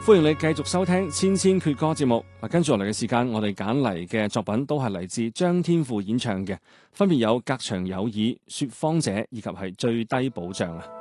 歡迎你繼續收聽千千闕歌節目。跟住落嚟嘅時間，我哋揀嚟嘅作品都係嚟自張天賦演唱嘅，分別有隔牆有耳、說謊者以及係最低保障啊。